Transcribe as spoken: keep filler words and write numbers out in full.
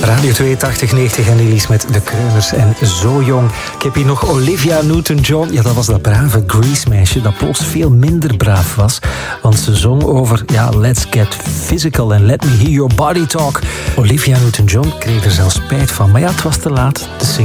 Radio twee, tachtig, negentig en Elise met de Kreuners en Zo Jong. Ik heb hier nog Olivia Newton-John. Ja, dat was dat brave Grease-meisje dat plots veel minder braaf was. Want ze zong over, ja, let's get physical and let me hear your body talk. Olivia Newton-John kreeg er zelfs spijt van. Maar ja, het was te laat. De single